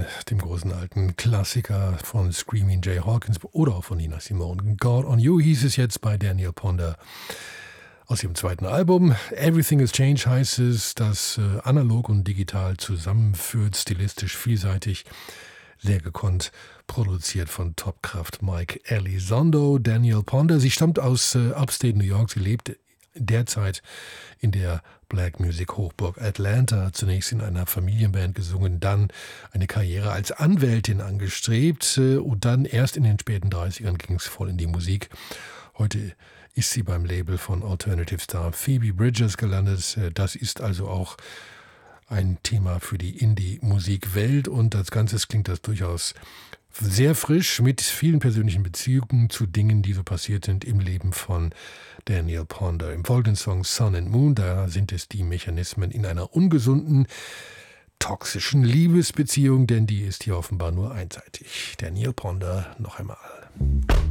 von dem großen alten Klassiker von Screaming Jay Hawkins oder auch von Nina Simone. God on You hieß es jetzt bei Daniel Ponder aus ihrem zweiten Album. Everything is Change heißt es, das analog und digital zusammenführt, stilistisch vielseitig, sehr gekonnt, produziert von Topkraft Mike Elizondo. Daniel Ponder, sie stammt aus Upstate New York, sie lebt derzeit in der Black Music Hochburg Atlanta, zunächst in einer Familienband gesungen, dann eine Karriere als Anwältin angestrebt und dann erst in den späten 30ern ging es voll in die Musik. Heute ist sie beim Label von Alternative Star Phoebe Bridgers gelandet. Das ist also auch ein Thema für die Indie-Musikwelt und als Ganzes klingt das durchaus sehr frisch mit vielen persönlichen Beziehungen zu Dingen, die so passiert sind im Leben von Daniel Ponder. Im folgenden Song Sun and Moon, da sind es die Mechanismen in einer ungesunden, toxischen Liebesbeziehung, denn die ist hier offenbar nur einseitig. Daniel Ponder noch einmal.